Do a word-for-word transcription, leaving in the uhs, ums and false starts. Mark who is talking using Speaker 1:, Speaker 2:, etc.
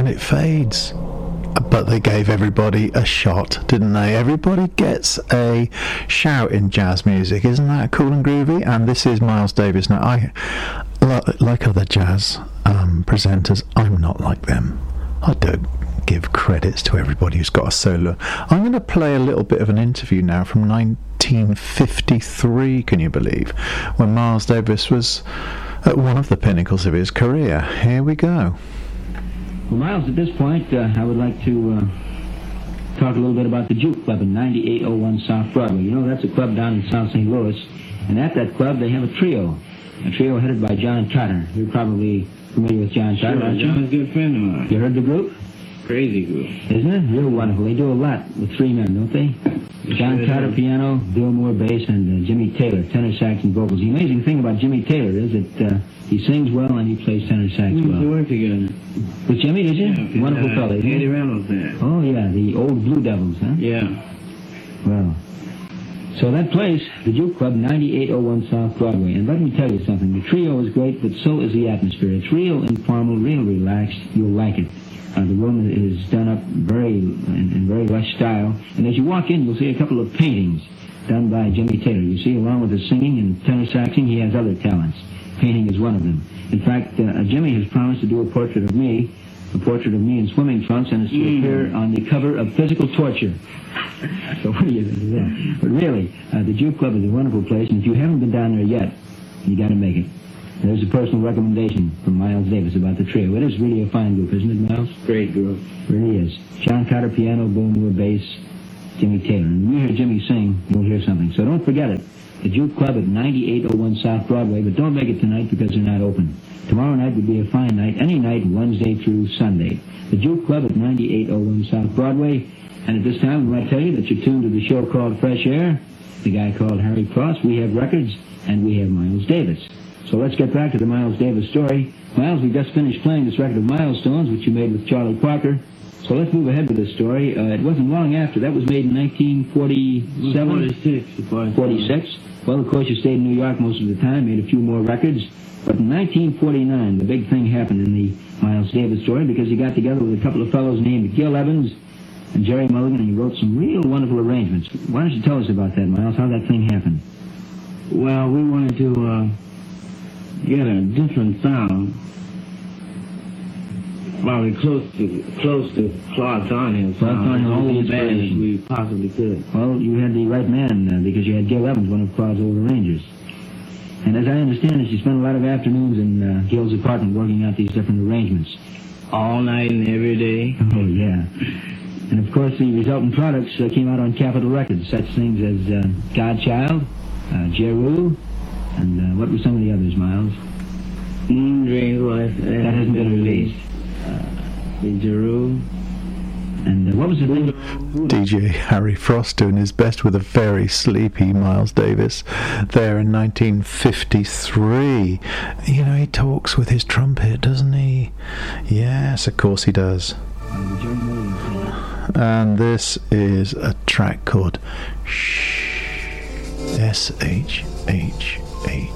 Speaker 1: and it fades. But they gave everybody a shot, didn't they? Everybody gets a shout in jazz music. Isn't that cool and groovy? And this is Miles Davis. Now, I, like other jazz um, presenters, I'm not like them. I don't give credits to everybody who's got a solo. I'm going to play a little bit of an interview now from nineteen fifty-three, can you believe, when Miles Davis was at one of the pinnacles of his career. Here we go.
Speaker 2: Well, Miles, at this point, uh, I would like to uh, talk a little bit about the Juke Club in ninety-eight oh one South Broadway. You know, that's a club down in South Saint Louis, and at that club they have a trio, a trio headed by John Carter. You're probably familiar with John Carter,
Speaker 3: sure,
Speaker 2: aren't you?
Speaker 3: John's a good friend of mine.
Speaker 2: You heard the group?
Speaker 3: Crazy group.
Speaker 2: Isn't it? Real wonderful. They do a lot with three men, don't they? John Carter piano, Bill Moore bass, and uh, Jimmy Taylor tenor sax and vocals. The amazing thing about Jimmy Taylor is that uh, he sings well and he plays tenor sax
Speaker 3: We used
Speaker 2: well.
Speaker 3: to work together.
Speaker 2: With Jimmy, did you?
Speaker 3: Yeah,
Speaker 2: Wonderful
Speaker 3: uh,
Speaker 2: fellow, isn't
Speaker 3: Andy
Speaker 2: he?
Speaker 3: Reynolds there.
Speaker 2: Oh, yeah, the old Blue Devils, huh?
Speaker 3: Yeah.
Speaker 2: Well, so that place, the Juke Club, ninety-eight oh one South Broadway. And let me tell you something. The trio is great, but so is the atmosphere. It's real informal, real relaxed. You'll like it. Uh, the room is done up very in, in very lush style. And as you walk in, you'll see a couple of paintings done by Jimmy Taylor. You see, along with his singing and tenor saxing, he has other talents. Painting is one of them. In fact, uh, Jimmy has promised to do a portrait of me, a portrait of me in swimming trunks, and it's to
Speaker 3: Mm.
Speaker 2: appear on the cover of Physical Torture. So what do you think of that? But really, uh, the Juke Club is a wonderful place, and if you haven't been down there yet, you got to make it. There's a personal recommendation from Miles Davis about the trio. It is really a fine group, isn't it, Miles?
Speaker 3: Great group.
Speaker 2: It really is. John Carter piano, Bill Moore bass, Jimmy Taylor. And when you hear Jimmy sing, you'll hear something. So don't forget it. The Juke Club at ninety-eight oh one South Broadway, but don't make it tonight because they're not open. Tomorrow night would be a fine night, any night, Wednesday through Sunday. The Juke Club at ninety-eight oh one South Broadway. And at this time, we might tell you that you're tuned to the show called Fresh Air, the guy called Harry Cross. We have records, and we have Miles Davis. So let's get back to the Miles Davis story. Miles, we just finished playing this record of Milestones, which you made with Charlie Parker. So let's move ahead with this story. Uh, it wasn't long after. That was made in nineteen forty-seven?
Speaker 3: forty-six.
Speaker 2: forty-six. Well, of course, you stayed in New York most of the time, made a few more records. But in nineteen forty-nine, the big thing happened in the Miles Davis story because he got together with a couple of fellows named Gil Evans and Jerry Mulligan, and he wrote some real wonderful arrangements. Why don't you tell us about that, Miles, how that thing happened?
Speaker 3: Well, we wanted to uh, get a different sound. Probably close to close to Claude Thornhill's
Speaker 2: Claude
Speaker 3: sound.
Speaker 2: Thornhill, all the
Speaker 3: as bad as
Speaker 2: inspiration.
Speaker 3: we possibly could.
Speaker 2: Well, you had the right man uh, because you had Gil Evans, one of Claude's old arrangers. And as I understand it, you spent a lot of afternoons in uh, Gil's apartment working out these different arrangements.
Speaker 3: All night and every day.
Speaker 2: Oh, yeah. And of course, the resultant products uh, came out on Capitol Records, such things as uh, Godchild, uh, Jeru, and uh, what were some of the others, Miles?
Speaker 3: Moon Dreams, well, that,
Speaker 2: That hasn't been released.
Speaker 3: The Jeru.
Speaker 2: And uh, what was the thing?
Speaker 1: D J Harry Frost doing his best with a very sleepy Miles Davis there in nineteen fifty-three. You know, he talks with his trumpet, doesn't he? Yes, of course he does. And this is a track called Shh. S H H H.